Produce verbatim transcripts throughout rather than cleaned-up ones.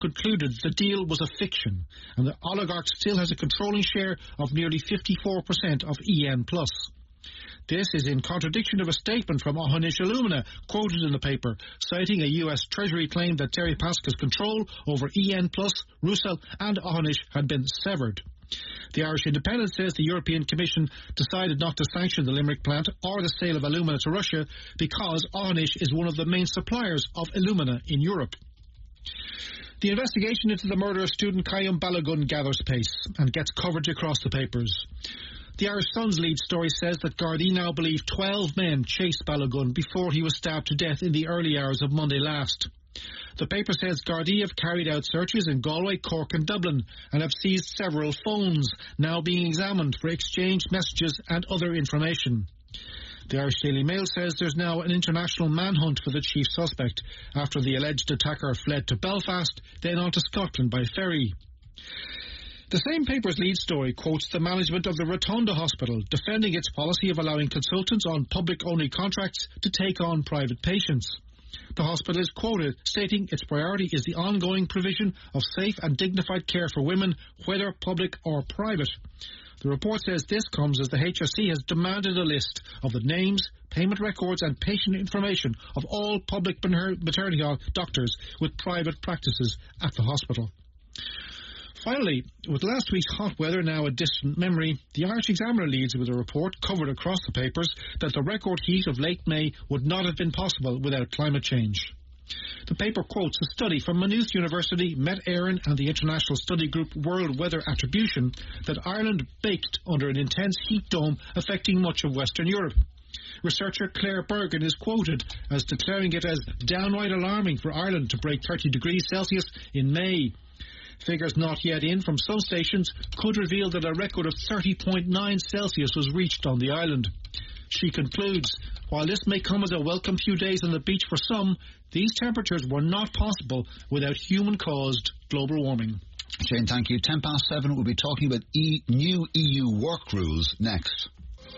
concluded the deal was a fiction, and the oligarch still has a controlling share of nearly fifty-four percent of E N plus. This is in contradiction of a statement from Ohanish Illumina, quoted in the paper, citing a U S Treasury claim that Deripaska's control over E N plus, Rusal and Ohanish had been severed. The Irish Independent says the European Commission decided not to sanction the Limerick plant or the sale of Illumina to Russia because Ohanish is one of the main suppliers of Illumina in Europe. The investigation into the murder of student Kayum Balogun gathers pace and gets coverage across the papers. The Irish Sun's lead story says that Gardaí now believe twelve men chased Balogun before he was stabbed to death in the early hours of Monday last. The paper says Gardaí have carried out searches in Galway, Cork and Dublin and have seized several phones, now being examined for exchanged messages and other information. The Irish Daily Mail says there's now an international manhunt for the chief suspect after the alleged attacker fled to Belfast, then on to Scotland by ferry. The same paper's lead story quotes the management of the Rotunda Hospital, defending its policy of allowing consultants on public-only contracts to take on private patients. The hospital is quoted stating its priority is the ongoing provision of safe and dignified care for women, whether public or private. The report says this comes as the H S C has demanded a list of the names, payment records and patient information of all public maternity doctors with private practices at the hospital. Finally, with last week's hot weather now a distant memory, the Irish Examiner leads with a report covered across the papers that the record heat of late May would not have been possible without climate change. The paper quotes a study from Maynooth University, Met Éireann and the international study group World Weather Attribution that Ireland baked under an intense heat dome affecting much of Western Europe. Researcher Claire Bergen is quoted as declaring it as downright alarming for Ireland to break thirty degrees Celsius in May. Figures not yet in from some stations could reveal that a record of thirty point nine Celsius was reached on the island. She concludes, while this may come as a welcome few days on the beach for some, these temperatures were not possible without human-caused global warming. Shane, thank you. Ten past seven, we'll be talking about e- new E U work rules next.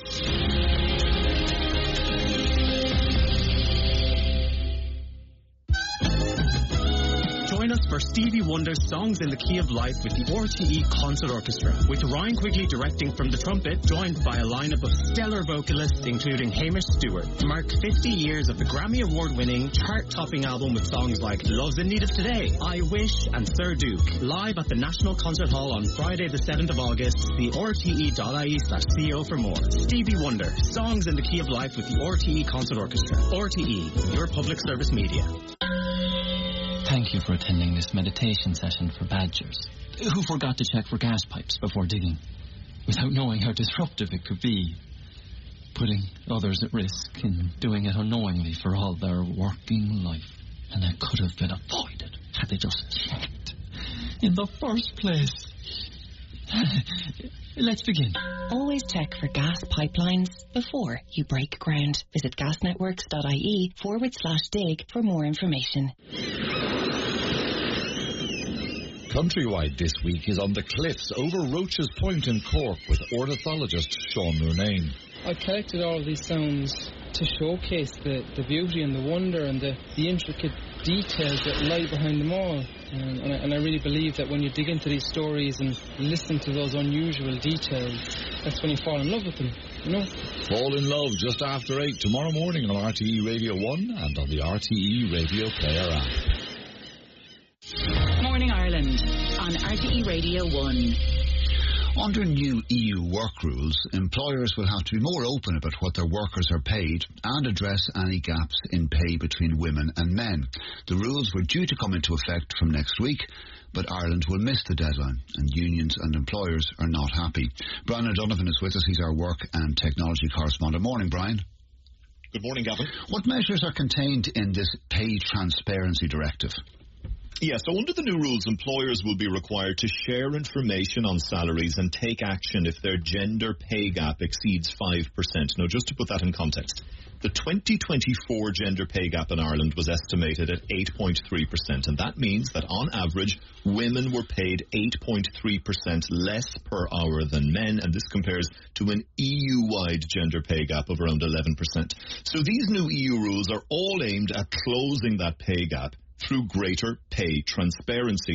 Join us for Stevie Wonder's Songs in the Key of Life with the R T E Concert Orchestra, with Ryan Quigley directing from the trumpet, joined by a lineup of stellar vocalists including Hamish Stewart. Mark fifty years of the Grammy Award-winning, chart-topping album with songs like Love's in Need of Today, I Wish and Sir Duke. Live at the National Concert Hall on Friday the seventh of August. See R T E dot I E slash C O for more. Stevie Wonder, Songs in the Key of Life with the R T E Concert Orchestra. R T E, your public service media. Thank you for attending this meditation session for badgers who forgot to check for gas pipes before digging, without knowing how disruptive it could be, putting others at risk and doing it unknowingly for all their working life. And it could have been avoided had they just checked in the first place. Let's begin. Always check for gas pipelines before you break ground. Visit gasnetworks.ie forward slash dig for more information. Countrywide this week is on the cliffs over Roach's Point in Cork with ornithologist Sean Murnane. I collected all of these sounds to showcase the, the beauty and the wonder and the, the intricate details that lie behind them all. Um, and, I, and I really believe that when you dig into these stories and listen to those unusual details, that's when you fall in love with them, you know? Fall in love just after eight tomorrow morning on R T E Radio one and on the R T E Radio Player app. Morning Ireland on R T E Radio one. Under new E U work rules, employers will have to be more open about what their workers are paid and address any gaps in pay between women and men. The rules were due to come into effect from next week, but Ireland will miss the deadline, and unions and employers are not happy. Brian O'Donovan is with us. He's our work and technology correspondent. Morning, Brian. Good morning, Gavin. What measures are contained in this Pay Transparency Directive? Yeah, so under the new rules, employers will be required to share information on salaries and take action if their gender pay gap exceeds five percent. Now, just to put that in context, the twenty twenty-four gender pay gap in Ireland was estimated at eight point three percent, and that means that on average, women were paid eight point three percent less per hour than men, and this compares to an E U-wide gender pay gap of around eleven percent. So these new E U rules are all aimed at closing that pay gap through greater pay transparency.